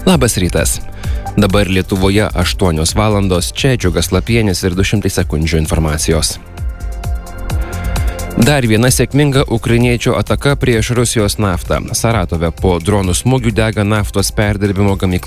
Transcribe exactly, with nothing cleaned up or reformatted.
Labas rytas. Dabar Lietuvoje aštuonios valandos, čia Džiugas Lapienis ir du šimtai sekundžių informacijos. Dar viena sėkminga ukrainiečių ataka prieš Rusijos naftą. Saratove po dronų smūgių dega naftos perdirbimo gamykla.